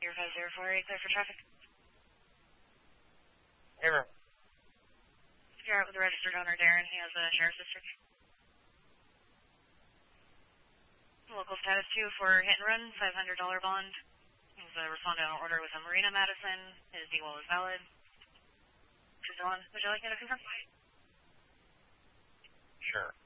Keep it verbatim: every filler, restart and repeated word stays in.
zero five zero four eight, clear for traffic. Ever. You're out with the registered owner, Darren. He has a sheriff's district. Local status two for hit and run, five hundred dollars bond. He's a respondent on order with a Marina Madison. His D W A L is valid. Still on. Would you like me to confirm? Sure.